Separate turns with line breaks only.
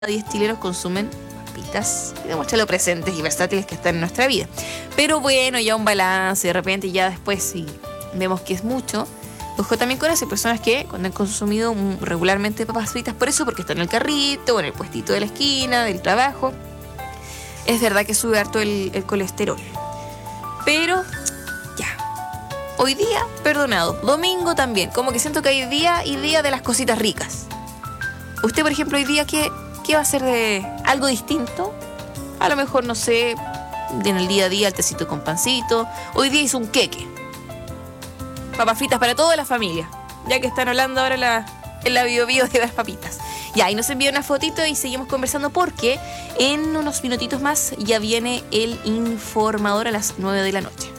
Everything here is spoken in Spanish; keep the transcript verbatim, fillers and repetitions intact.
diez chilenos consumen papitas y demuestra lo presentes y versátiles que están en nuestra vida. Pero bueno, ya un balance, de repente ya después si vemos que es mucho. Ojo también con eso, hay personas que cuando han consumido regularmente papas fritas, por eso, porque está en el carrito o en el puestito de la esquina, del trabajo, es verdad que sube harto el, el colesterol. Pero ya, hoy día perdonado, domingo también, como que siento que hay día y día de las cositas ricas. Usted, por ejemplo, hoy día, ¿qué, qué va a hacer de algo distinto? A lo mejor, no sé, en el día a día el tecito con pancito. Hoy día hizo un queque. Papas fritas para toda la familia, ya que están hablando ahora la, en la bio bio de las papitas. Ya, y nos envía una fotito y seguimos conversando porque en unos minutitos más ya viene el informador a las nueve de la noche.